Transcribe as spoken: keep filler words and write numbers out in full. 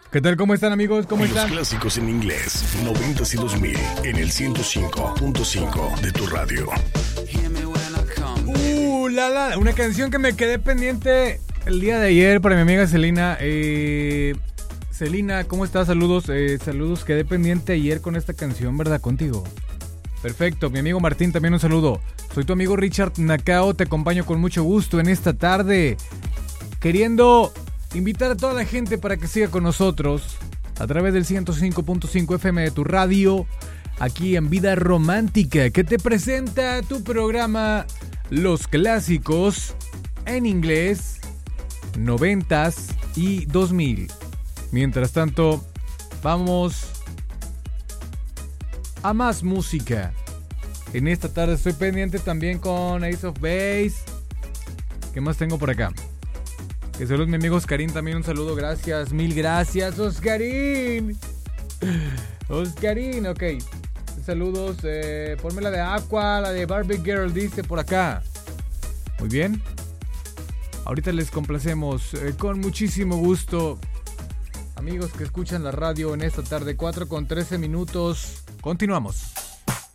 ¿Qué tal? ¿Cómo están, amigos? ¿Cómo Los están? clásicos en inglés, noventas y dos mil, en el ciento cinco punto cinco de tu radio. Uh, la, la, una canción que me quedé pendiente el día de ayer para mi amiga Celina. Eh, Celina, ¿cómo estás? Saludos, eh, saludos. Quedé pendiente ayer con esta canción, ¿verdad? Contigo. Perfecto, mi amigo Martín, también un saludo. Soy tu amigo Richard Nakao, te acompaño con mucho gusto en esta tarde, queriendo invitar a toda la gente para que siga con nosotros a través del ciento cinco punto cinco F M de tu radio, aquí en Vida Romántica, que te presenta tu programa Los Clásicos en Inglés, noventas y dos mil. Mientras tanto, vamos a más música. En esta tarde estoy pendiente también con Ace of Base. ¿Qué más tengo por acá? Que saludos mi amigo Oscarín, también un saludo, gracias, mil gracias, Oscarín. Oscarín, ok. Saludos, eh, ponme la de Aqua, la de Barbie Girl, dice por acá. Muy bien. Ahorita les complacemos eh, con muchísimo gusto. Amigos que escuchan la radio en esta tarde, cuatro con trece minutos. Continuamos.